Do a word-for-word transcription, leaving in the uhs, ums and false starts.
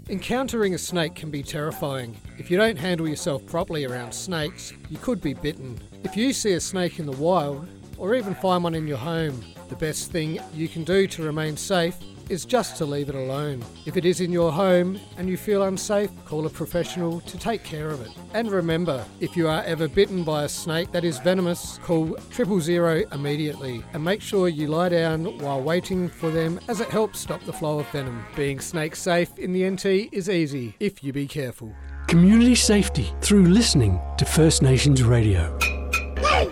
Encountering a snake can be terrifying. If you don't handle yourself properly around snakes, you could be bitten. If you see a snake in the wild, or even find one in your home, the best thing you can do to remain safe is just to leave it alone. If it is in your home and you feel unsafe, call a professional to take care of it. And remember, if you are ever bitten by a snake that is venomous, call triple zero immediately and make sure you lie down while waiting for them, as it helps stop the flow of venom. Being snake safe in the N T is easy if you be careful. Community safety through listening to First Nations Radio.